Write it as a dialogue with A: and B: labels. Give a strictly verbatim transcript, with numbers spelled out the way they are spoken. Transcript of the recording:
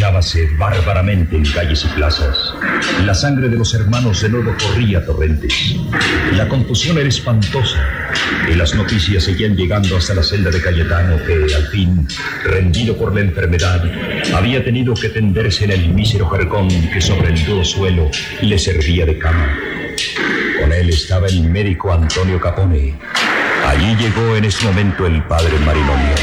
A: acuchillábase bárbaramente en calles y plazas. La sangre de los hermanos de nuevo corría a torrentes. La confusión era espantosa y las noticias seguían llegando hasta la celda de Cayetano, que al fin, rendido por la enfermedad, había tenido que tenderse en el mísero jergón que sobre el duro suelo le servía de cama. Con él estaba el médico Antonio Capone. Allí llegó en ese momento el padre Marinonio.